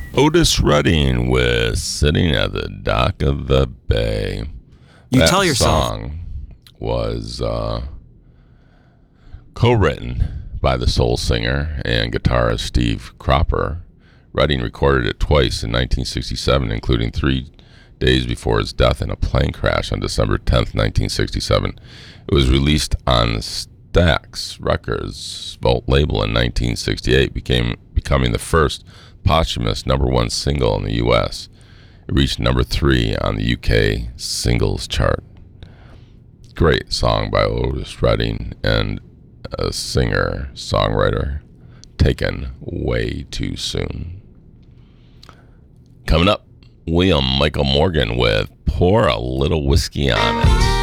Otis Redding with Sitting at the Dock of the Bay. You That tell yourself. song was co-written by the soul singer and guitarist Steve Cropper. Redding recorded it twice in 1967, including 3 days before his death in a plane crash on December 10th, 1967. It was released on Stax Records Vault label in 1968, becoming the first posthumous #1 single in the U.S. It reached number 3 on the UK singles chart. Great song by Otis Redding and a singer-songwriter taken way too soon. Coming up, William Michael Morgan with Pour a Little Whiskey on It.